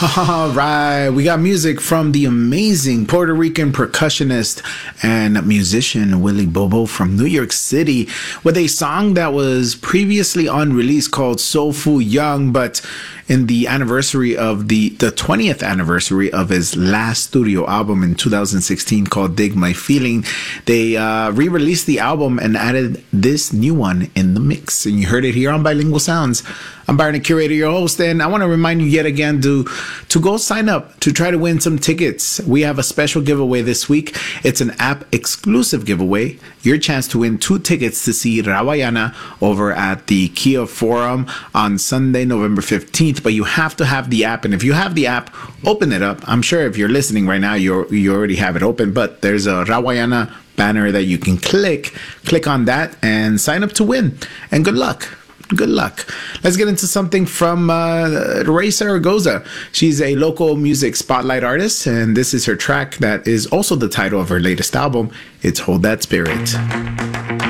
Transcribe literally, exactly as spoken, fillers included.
All right, we got music from the amazing Puerto Rican percussionist and musician Willie Bobo from New York City with a song that was previously unreleased called Soulful Young, but in the anniversary of the, the twentieth anniversary of his last studio album in two thousand sixteen called Dig My Feeling, they uh, re-released the album and added this new one in the mix. And you heard it here on Bilingual Sounds. I'm Byron, the curator, your host, and I want to remind you yet again to, to go sign up to try to win some tickets. We have a special giveaway this week. It's an app-exclusive giveaway. Your chance to win two tickets to see Rawayana over at the Kia Forum on Sunday, November fifteenth. But you have to have the app, and if you have the app, open it up. I'm sure if you're listening right now, you you already have it open, but there's a Rawayana banner that you can click. Click on that and sign up to win. And good luck. Good luck. Let's get into something from uh, Ray Zaragoza. She's a local music spotlight artist, and this is her track that is also the title of her latest album. It's Hold That Spirit.